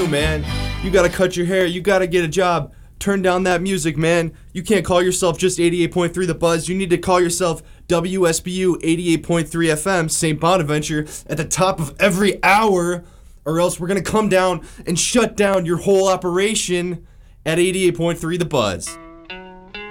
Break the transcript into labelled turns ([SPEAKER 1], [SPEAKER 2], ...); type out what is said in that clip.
[SPEAKER 1] man. You gotta cut your hair, you gotta get a job. Turn down that music, man. You can't call yourself just 88.3 The Buzz. You need to call yourself WSBU 88.3 FM, St. Bonaventure, at the top of every hour, or else we're going to come down and shut down your whole operation at 88.3 The Buzz.